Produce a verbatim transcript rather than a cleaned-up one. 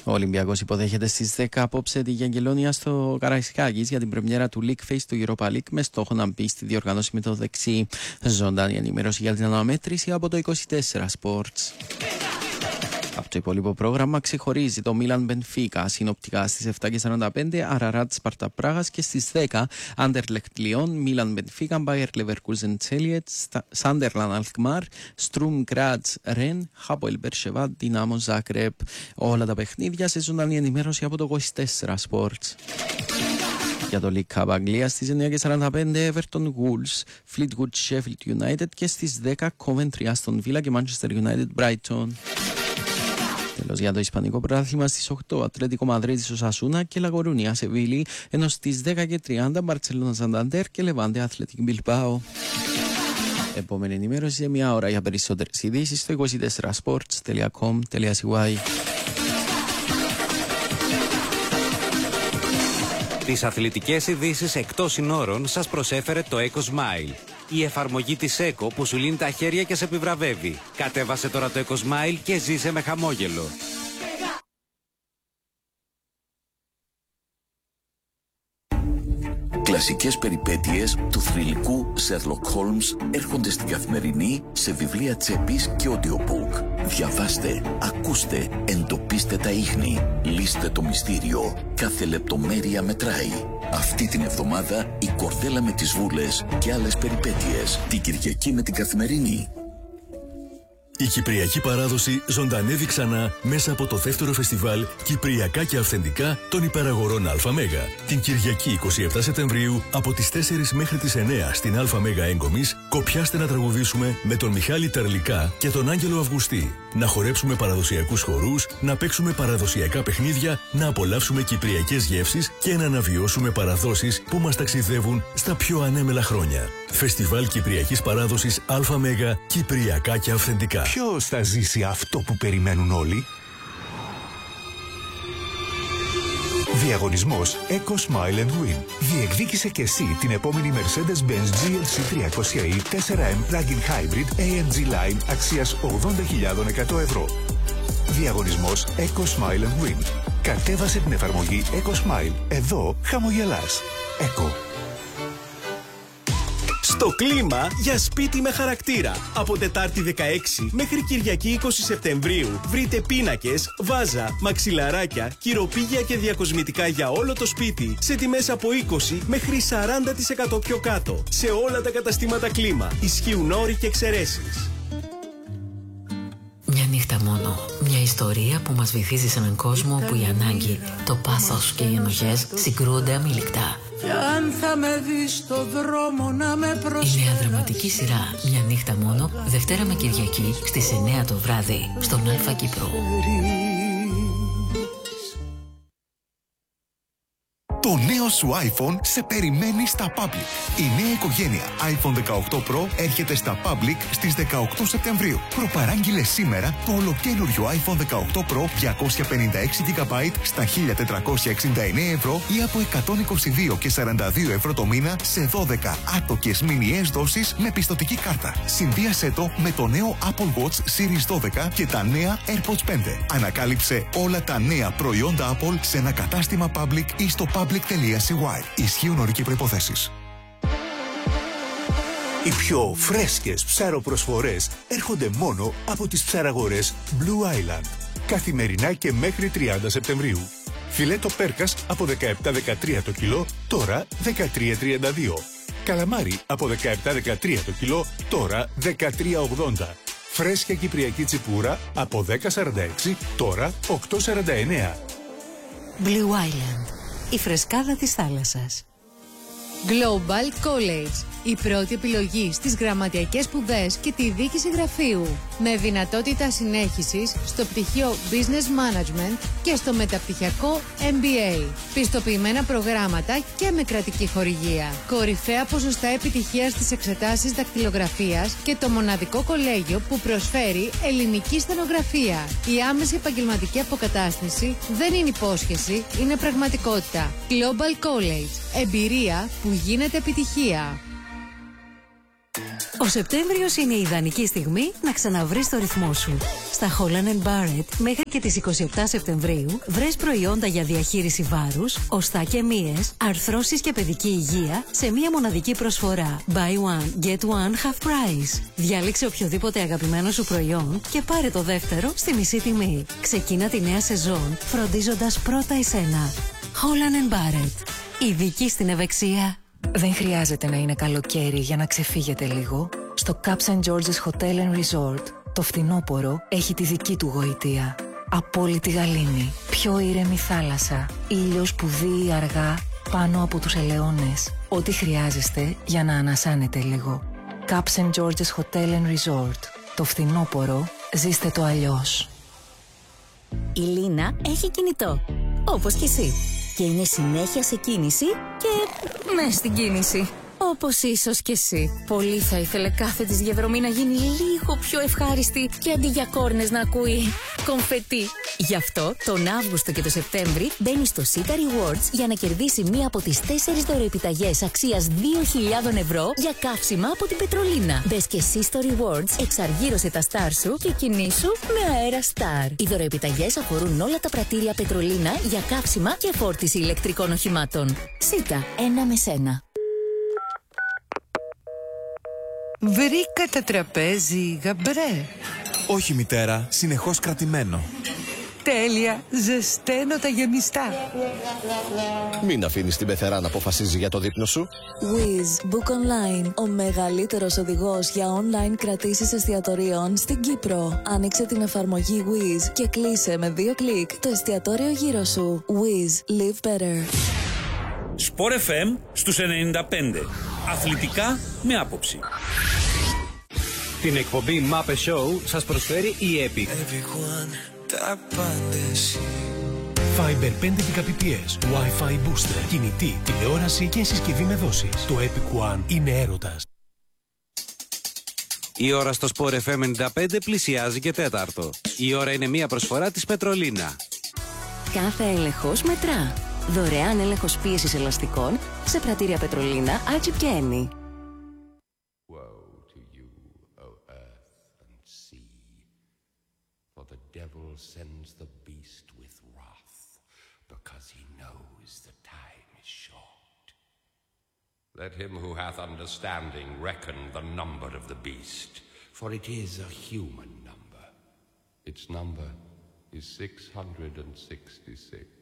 Ο Ολυμπιακός υποδέχεται στις δέκα απόψε τη Γιαγγελόνια στο Καραϊσκάκης για την πρεμιέρα του League Face του Europa League με στόχο να μπει στη διοργάνωση με το δεξί. Ζωντανή ενημέρωση για την αναμέτρηση από το είκοσι τέσσερα Sports. Από το υπόλοιπο πρόγραμμα ξεχωρίζει το Μίλαν Μπενφίκα συνοπτικά στις επτά και σαράντα πέντε, Αραράτ Σπαρτά Πράγας και στις δέκα Άντερλεχτ Λιόν, Μίλαν Μπενφίκα, Μπάιερ Λεβερκούζεν Τσέλιετ, Σάντερλαν Αλκμάρ, Στρουμ Γκράτς Ρεν, Χάποελ Μπερσεβά, Δυνάμο Ζάκρεπ. Όλα τα παιχνίδια σε ζωντανή ενημέρωση από το είκοσι τέσσερα Sports. Για το League Cup Αγγλία στις εννιά και σαράντα πέντε Everton Wolves, Fleetwood Sheffield United και στις δέκα Coventry Aston Villa και Manchester United Brighton. Τέλος για το Ισπανικό πρωτάθλημα στις οκτώ Ατλέτικο Μαδρίτης Οσασούνα και Λαγορούνια Σεβίλη, ενώ στις δέκα και τριάντα Μπαρτσελόνα Σανταντέρ και Λεβάντε Αθλέτικ Μπιλμπάο. Επόμενη ενημέρωση σε μια ώρα. Για περισσότερες ειδήσεις στο είκοσι τέσσερα sports τελεία com τελεία c y. Τις αθλητικές ειδήσεις εκτός συνόρων σας προσέφερε το EcoSmile. Η εφαρμογή της ΕΚΟ που σου λύνει τα χέρια και σε επιβραβεύει. Κατέβασε τώρα το EcoSmile και ζήσε με χαμόγελο. Κλασικές περιπέτειες του θρυλικού Sherlock Holmes έρχονται στην Καθημερινή σε βιβλία τσέπης και audiobook. Διαβάστε, ακούστε, εντοπίστε τα ίχνη, λύστε το μυστήριο. Κάθε λεπτομέρεια μετράει. Αυτή την εβδομάδα η Κορδέλα με τις Βούλες και άλλες περιπέτειες. Την Κυριακή με την Καθημερινή. Η Κυπριακή παράδοση ζωντανεύει ξανά μέσα από το δεύτερο φεστιβάλ Κυπριακά και Αυθεντικά των Υπεραγορών ΑΜ. Την Κυριακή εικοστή εβδόμη Σεπτεμβρίου από τις τέσσερις μέχρι τις εννέα στην ΑΜ Έγκομης, κοπιάστε να τραγουδήσουμε με τον Μιχάλη Τερλικά και τον Άγγελο Αυγουστή. Να χορέψουμε παραδοσιακούς χορούς, να παίξουμε παραδοσιακά παιχνίδια, να απολαύσουμε κυπριακές γεύσεις και να αναβιώσουμε παραδόσεις που μας ταξιδεύουν στα πιο ανέμελα χρόνια. Φεστιβάλ Κυπριακής Παράδοσης ΑΜ Κυπριακά και Αυθεντικά. Ποιος θα ζήσει αυτό που περιμένουν όλοι? Διαγωνισμός EcoSmile and Win. Διεκδίκησε και εσύ την επόμενη Mercedes-Benz τζι ελ σι τριακόσια ι φορ εμ Plug-in Hybrid έι εμ τζι Line αξίας ογδόντα χιλιάδες εκατό ευρώ. Διαγωνισμός EcoSmile and Win. Κατέβασε την εφαρμογή EcoSmile. Εδώ χαμογελάς. Eco. Στο κλίμα για σπίτι με χαρακτήρα. Από Τετάρτη δεκαέξι μέχρι Κυριακή είκοσι Σεπτεμβρίου βρείτε πίνακες, βάζα, μαξιλαράκια, κυροπήγια και διακοσμητικά για όλο το σπίτι σε τιμές από είκοσι μέχρι σαράντα τοις εκατό πιο κάτω. Σε όλα τα καταστήματα κλίμα. Ισχύουν όροι και εξαιρέσεις. Μια νύχτα μόνο. Μια ιστορία που μας βυθίζει σε έναν κόσμο που η ανάγκη, το πάθος και οι ενοχές συγκρούονται αμήλικτα. Κι αν θα με δεις στο δρόμο να με προσφέρεις. Η νέα δραματική σειρά Μια νύχτα μόνο, Δευτέρα με Κυριακή στις εννέα το βράδυ στον Αλφα Κύπρο. Το νέο σου iPhone σε περιμένει στα Public. Η νέα οικογένεια iPhone δεκαοκτώ Pro έρχεται στα Public στις δεκαοκτώ Σεπτεμβρίου. Προπαράγγειλε σήμερα το ολοκαίνουργιο iPhone δεκαοκτώ Pro διακόσια πενήντα έξι τζι μπι στα χίλια τετρακόσια εξήντα εννέα ευρώ ή από εκατόν είκοσι δύο και σαράντα δύο ευρώ το μήνα σε δώδεκα άτοκες μηνιαίες δόσεις με πιστωτική κάρτα. Συνδύασέ το με το νέο Apple Watch Series δώδεκα και τα νέα AirPods πέντε. Ανακάλυψε όλα τα νέα προϊόντα Apple σε ένα κατάστημα Public ή στο public τελεία σι γουάι. Ισχύουν όροι και προϋποθέσεις. Οι πιο φρέσκες ψαροπροσφορές έρχονται μόνο από τις ψαραγορές Blue Island. Καθημερινά και μέχρι τριάντα Σεπτεμβρίου. Φιλέτο πέρκας από δεκαεπτά δεκατρία το κιλό, τώρα δεκατρία τριάντα δύο. Καλαμάρι από δεκαεπτά δεκατρία το κιλό, τώρα δεκατρία ογδόντα. Φρέσκια κυπριακή τσιπούρα από δέκα σαράντα έξι, τώρα οκτώ σαράντα εννέα. Blue Island. Η φρεσκάδα της θάλασσας. Global College. Η πρώτη επιλογή στις γραμματιακές σπουδές και τη διοίκηση γραφείου. Με δυνατότητα συνέχισης στο πτυχίο Business Management και στο μεταπτυχιακό εμ μπι έι. Πιστοποιημένα προγράμματα και με κρατική χορηγία. Κορυφαία ποσοστά επιτυχίας στις εξετάσεις δακτυλογραφίας και το μοναδικό κολέγιο που προσφέρει ελληνική στενογραφία. Η άμεση επαγγελματική αποκατάσταση δεν είναι υπόσχεση, είναι πραγματικότητα. Global College. Εμπειρία που γίνεται επιτυχία. Ο Σεπτέμβριος είναι η ιδανική στιγμή να ξαναβρεις το ρυθμό σου. Στα Holland and Barrett μέχρι και τις είκοσι επτά Σεπτεμβρίου βρες προϊόντα για διαχείριση βάρους, οστά και μύες, αρθρώσεις και παιδική υγεία σε μία μοναδική προσφορά. Buy one, get one, half price. Διάλεξε οποιοδήποτε αγαπημένο σου προϊόν και πάρε το δεύτερο στη μισή τιμή. Ξεκίνα τη νέα σεζόν φροντίζοντας πρώτα εσένα. Holland and Barrett. Ειδική στην ευεξία. Δεν χρειάζεται να είναι καλοκαίρι για να ξεφύγετε λίγο. Στο Caps and George's Hotel and Resort, το φθινόπωρο έχει τη δική του γοητεία. Απόλυτη γαλήνη, πιο ήρεμη θάλασσα, ήλιος που δύει αργά πάνω από τους ελαιώνες. Ό,τι χρειάζεστε για να ανασάνετε λίγο. Caps and George's Hotel and Resort. Το φθινόπωρο ζήστε το αλλιώς. Η Λίνα έχει κινητό, όπως και εσύ. Και είναι συνέχεια σε κίνηση και μες στην κίνηση. Όπως ίσως και εσύ. Πολύ θα ήθελε κάθε της διαδρομή να γίνει λίγο πιο ευχάριστη και αντί για κόρνες να ακούει κομφετί. Γι' αυτό τον Αύγουστο και το Σεπτέμβρη μπαίνει στο Sita Rewards για να κερδίσει μία από τις τέσσερις δωροεπιταγές αξίας δύο χιλιάδες ευρώ για καύσιμα από την Πετρολίνα. Μπες και εσύ στο Rewards, εξαργύρωσε τα Star σου και κινήσου με αέρα Star. Οι δωροεπιταγές αφορούν όλα τα πρατήρια Πετρολίνα για καύσιμα και φόρτιση ηλεκτρικών οχημάτων. Sita, ένα με σένα. Βρήκα τα τραπέζι γαμπρέ. Όχι μητέρα, συνεχώς κρατημένο. Τέλεια, ζεσταίνω τα γεμιστά. Μην αφήνεις την πεθερά να αποφασίζει για το δείπνο σου. Wizz Book Online, ο μεγαλύτερος οδηγός για online κρατήσεις εστιατορίων στην Κύπρο. Άνοιξε την εφαρμογή Wizz και κλείσε με δύο κλικ το εστιατόριο γύρω σου. Wizz, live better. Sport εφ εμ στους ενενήντα πέντε. Αθλητικά με άποψη. Την εκπομπή Muppet Show σας προσφέρει η Epic. Fiber πέντε Mbps, Wi-Fi booster, κινητή, τηλεόραση και συσκευή με δόσεις. Το Epic One είναι έρωτας. Η ώρα στο Sport εφ εμ ενενήντα πέντε πλησιάζει και τέταρτο. Η ώρα είναι μία προσφορά της Πετρολίνα. Κάθε έλεγχος μετρά. Δωρεάν έλεγχος πίεσης ελαστικών σε πρατήρια Πετρολίνα, Archip και Eni. Devil sends the beast with wrath, because he knows the time is short. Let him who hath understanding reckon the number of the beast, for it is a human number. Its number is six hundred sixty-six.